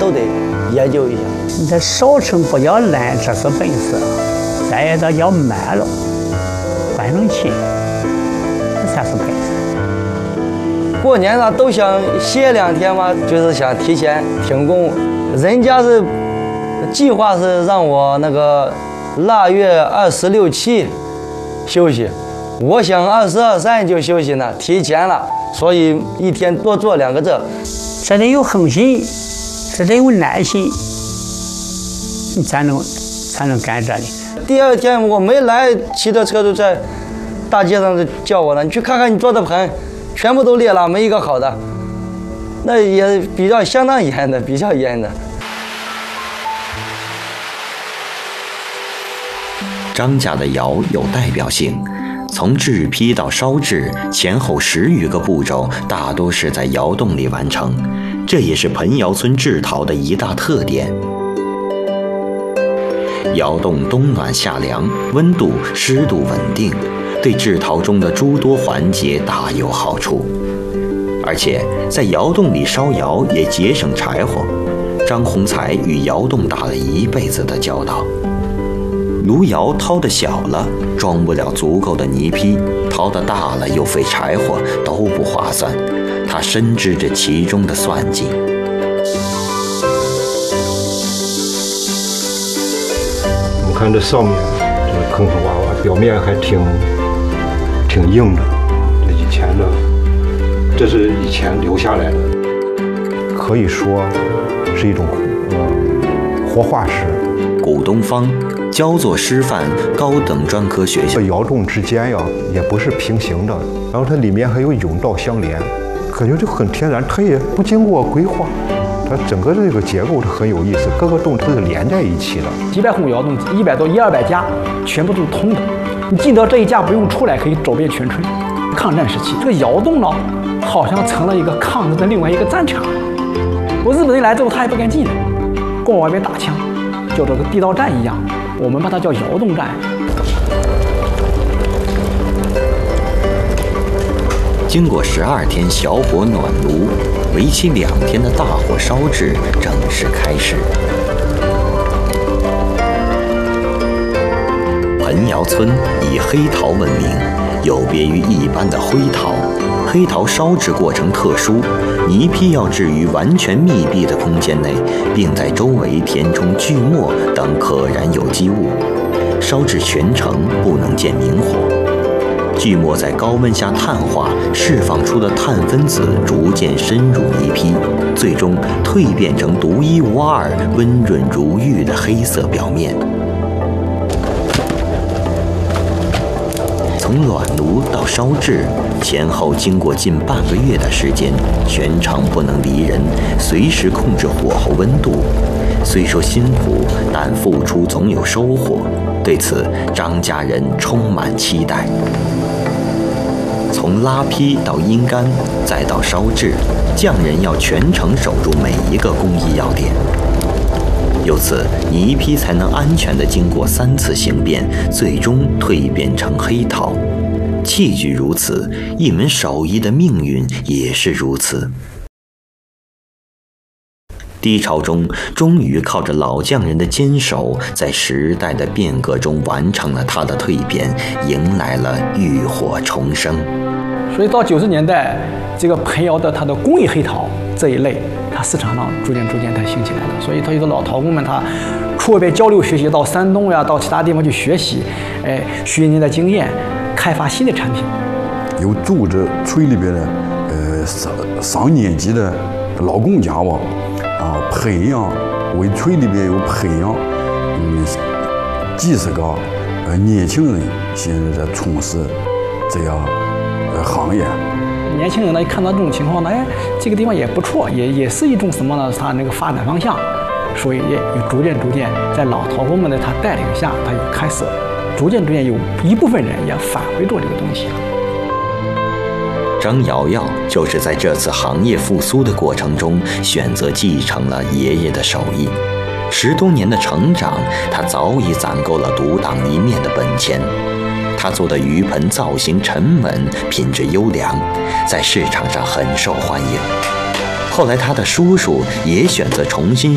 都得研究一下。 你这少成不要懒，这是本事；再一个要慢了，观众亲，这才是本事。 过年了都想歇2天嘛，就是想提前停工。人家是计划是让我那个腊月26、7休息，我想22、23就休息呢，提前了，所以一天多做2个这。 这得有恒心，这得有耐心，你才能干这里。 第2天我没来，骑着车就在大街上就叫我了，你去看看你做的盆，全部都裂了，没一个好的。那也相当严的，比较严的。 张家的窑有代表性，从制坯到烧制前后10余个步骤，大多是在窑洞里完成，这也是彭窑村制陶的一大特点。窑洞冬暖夏凉，温度、湿度稳定，对制陶中的诸多环节大有好处。而且在窑洞里烧窑也节省柴火。张宏才与窑洞打了一辈子的交道。炉窑掏得小了，装不了足够的泥坯；掏得大了，又费柴火，都不划算。他深知着其中的算计。 我们看这上面这个坑坑洼洼，表面还挺硬的。这以前的，这是以前留下来的，可以说是一种活化石。 古东方焦作师范高等专科学校， 窑洞之间呀也不是平行的，然后它里面还有甬道相连，感觉就很天然，它也不经过规划，它整个这个结构是很有意思，各个洞都是连在一起的。 几百户窑洞，100多100-200家，全部都是通的。你进到这一家不用出来，可以走遍全村。抗战时期，这个窑洞呢，好像成了一个抗日的另外一个战场。日本人来之后，他也不敢进来，光往外面打枪。就这个地道战一样，我们把它叫窑洞战。 经过12天小火暖炉，为期2天的大火烧制正式开始。彭窑村以黑陶闻名，有别于一般的灰陶。黑陶烧制过程特殊，泥坯要置于完全密闭的空间内，并在周围填充锯末等可燃有机物，烧制全程不能见明火。锯末在高温下碳化，释放出的碳分子逐渐深入泥坯，最终蜕变成独一无二、温润如玉的黑色表面。从暖炉到烧制，前后经过近半个月的时间，全程不能离人，随时控制火候温度。虽说辛苦，但付出总有收获。对此，张家人充满期待。从拉坯到阴干，再到烧制，匠人要全程守住每一个工艺要点。由此，泥坯才能安全地经过3次形变，最终蜕变成黑陶。器具如此，一门手艺的命运也是如此。低潮中，终于靠着老匠人的坚守，在时代的变革中完成了它的蜕变，迎来了浴火重生。 所以到90年代，这个彭窑的它的工艺黑陶这一类，它市场上逐渐它兴起来了。所以它有的老陶工们，他出外边交流学习，到山东呀，到其他地方去学习，学人家的经验，开发新的产品。 有组织村里边的上年级的老工匠吧，培养为村里边有培养几十个年轻人现在在从事这样行业。 年轻人呢，一看到这种情况呢，这个地方也不错，也是一种什么呢？它那个发展方向，所以也逐渐在老陶工们的他带领下，他也开始逐渐有一部分人也返回做这个东西。 张瑶瑶就是在这次行业复苏的过程中，选择继承了爷爷的手艺。10多年的成长，他早已攒够了独当一面的本钱。他做的鱼盆造型沉稳，品质优良，在市场上很受欢迎。后来他的叔叔也选择重新